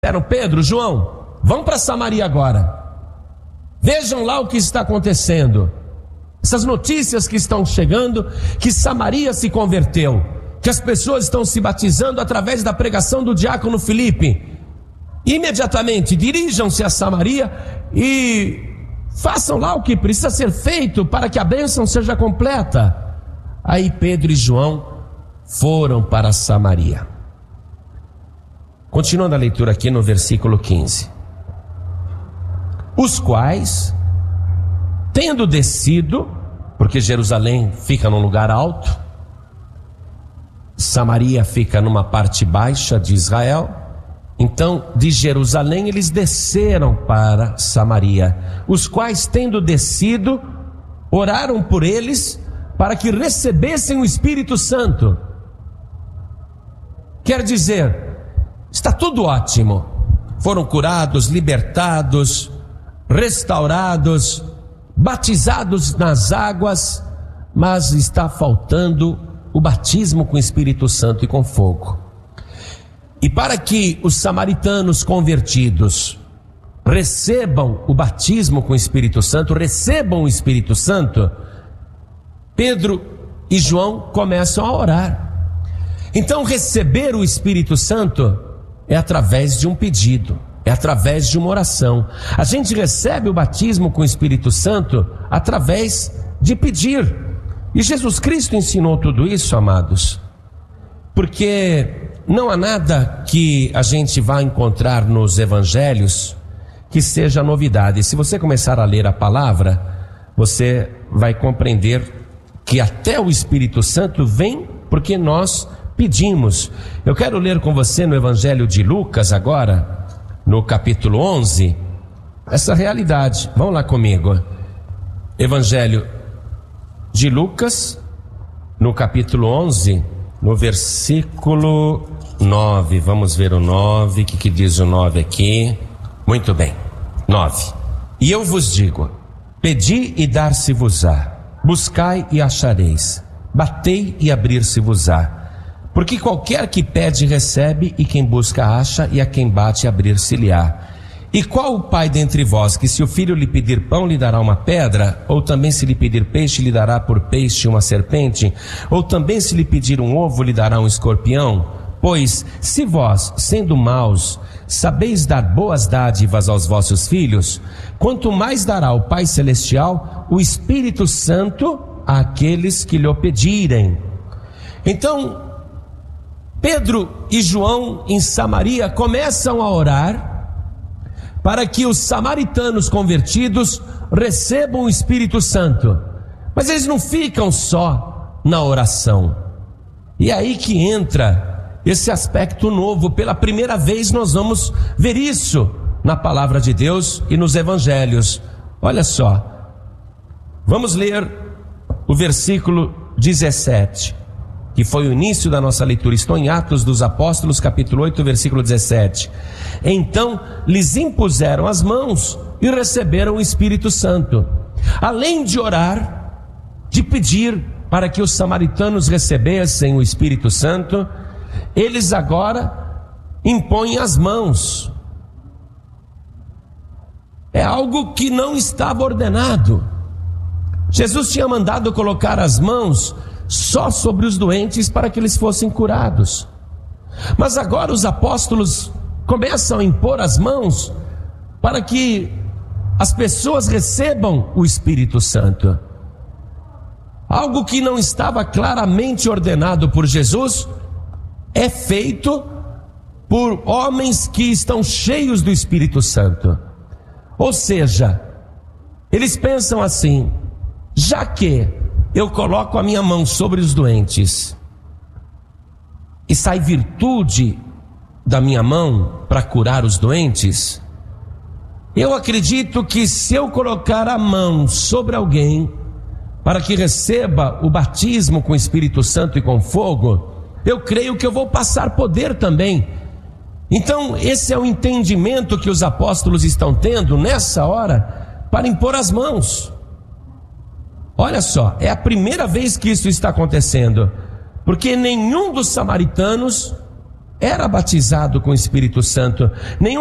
disseram: Pedro, João, vão para Samaria agora. Vejam lá o que está acontecendo. Essas notícias que estão chegando, que Samaria se converteu, que as pessoas estão se batizando através da pregação do diácono Filipe. Imediatamente dirijam-se a Samaria e façam lá o que precisa ser feito para que a bênção seja completa. Aí Pedro e João foram para Samaria. Continuando a leitura aqui no versículo 15. Os quais, tendo descido, porque Jerusalém fica num lugar alto, Samaria fica numa parte baixa de Israel, então de Jerusalém eles desceram para Samaria, os quais, tendo descido, oraram por eles para que recebessem o Espírito Santo. Quer dizer, está tudo ótimo, foram curados, libertados, restaurados, batizados nas águas, mas está faltando o batismo com o Espírito Santo e com fogo. E para que os samaritanos convertidos recebam o batismo com o Espírito Santo, recebam o Espírito Santo, Pedro e João começam a orar. Então receber o Espírito Santo é através de um pedido, é através de uma oração. A gente recebe o batismo com o Espírito Santo através de pedir. E Jesus Cristo ensinou tudo isso, amados, porque não há nada que a gente vá encontrar nos evangelhos que seja novidade. Se você começar a ler a palavra, você vai compreender que até o Espírito Santo vem porque nós pedimos. Eu quero ler com você no Evangelho de Lucas agora, no capítulo 11, essa realidade. Vão lá comigo. Evangelho de Lucas, no capítulo 11, no versículo 9. Vamos ver o 9, o que diz o 9 aqui? Muito bem, 9. E eu vos digo: pedi e dar-se-vos-á, buscai e achareis, batei e abrir-se-vos-á. Porque qualquer que pede recebe, e quem busca acha, e a quem bate abrir-se-lhe-á. E qual o pai dentre vós que, se o filho lhe pedir pão, lhe dará uma pedra? Ou também, se lhe pedir peixe, lhe dará por peixe uma serpente? Ou também, se lhe pedir um ovo, lhe dará um escorpião? Pois, se vós, sendo maus, sabeis dar boas dádivas aos vossos filhos, quanto mais dará o Pai Celestial o Espírito Santo àqueles que lhe o pedirem. Então, Pedro e João em Samaria começam a orar para que os samaritanos convertidos recebam o Espírito Santo. Mas eles não ficam só na oração. E é aí que entra esse aspecto novo. Pela primeira vez nós vamos ver isso na palavra de Deus e nos evangelhos. Olha só, vamos ler o versículo 17, que foi o início da nossa leitura. Estou em Atos dos Apóstolos, capítulo 8, versículo 17. Então lhes impuseram as mãos e receberam o Espírito Santo. Além de orar, de pedir para que os samaritanos recebessem o Espírito Santo, eles agora impõem as mãos. É algo que não estava ordenado. Jesus tinha mandado colocar as mãos só sobre os doentes para que eles fossem curados. Mas agora os apóstolos começam a impor as mãos para que as pessoas recebam o Espírito Santo. Algo que não estava claramente ordenado por Jesus é feito por homens que estão cheios do Espírito Santo. Ou seja, eles pensam assim: já que eu coloco a minha mão sobre os doentes e sai virtude da minha mão para curar os doentes, eu acredito que se eu colocar a mão sobre alguém para que receba o batismo com o Espírito Santo e com fogo, eu creio que eu vou passar poder também. Então esse é o entendimento que os apóstolos estão tendo nessa hora para impor as mãos. Olha só, é a primeira vez que isso está acontecendo, porque nenhum dos samaritanos era batizado com o Espírito Santo. Nenhum